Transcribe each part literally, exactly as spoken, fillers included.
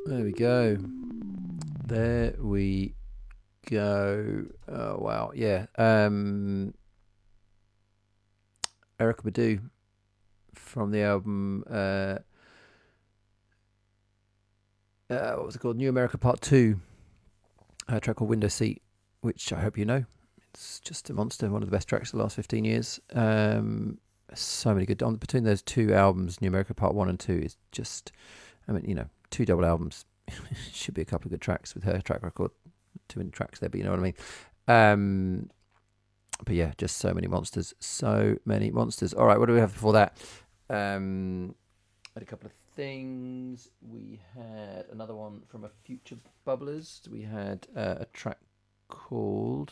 There we go. There we go. Oh wow, yeah. Um, Erykah Badu from the album. Uh, uh, what was it called? New America Part Two. A track called Window Seat, which I hope you know. It's just a monster. One of the best tracks of the last fifteen years. Um, so many good. On, between those two albums, New America Part One and Two, is just. I mean, you know, two double albums. Should be a couple of good tracks with her track record. Too many tracks there, but you know what I mean. Um, but yeah, just so many monsters. So many monsters. All right, what do we have before that? Um, had a couple of things. We had another one from a Future Bubblers. We had uh, a track called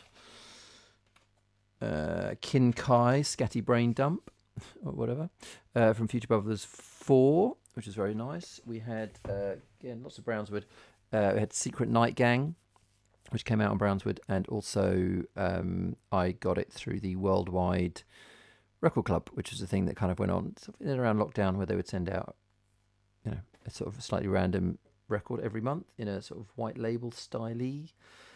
uh, Kin Kai, Scatty Brain Dump, or whatever, uh, from Future Bubblers four, which is very nice. We had, uh, again, lots of Brownswood. Uh, we had Secret Night Gang, which came out on Brownswood, and also um, I got it through the Worldwide Record Club, which was a thing that kind of went on sort of in and around lockdown, where they would send out, you know, a sort of slightly random record every month in a sort of white label styley.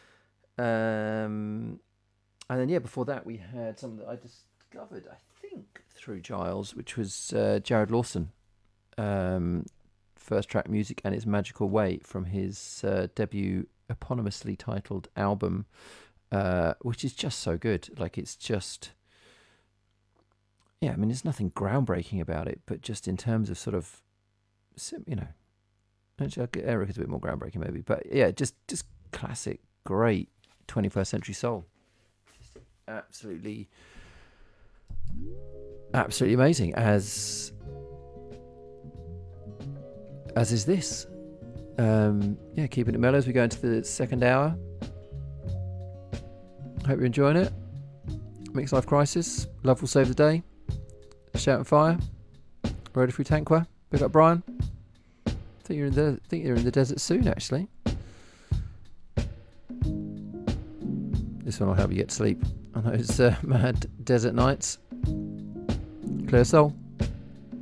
Um, and then, yeah, before that, we had something that I discovered, I think, through Giles, which was uh, Jared Lawson. Um, first track Music and Its Magical Way from his uh, debut eponymously titled album, uh, which is just so good. Like, it's just, yeah, I mean, there's nothing groundbreaking about it, but just in terms of sort of, you know, actually, Eric is a bit more groundbreaking maybe, but yeah, just just classic, great twenty-first century soul. Just absolutely, absolutely amazing, as as is this. Um, yeah, keeping it mellow as we go into the second hour. Hope you're enjoying it. Mixed Life Crisis, Love Will Save the Day, Shout and Fire, Road Through Tanqua. Big up Brian. I think you're in the I think you're in the desert soon, actually. This one will help you get to sleep on those uh, mad desert nights. Clear Soul.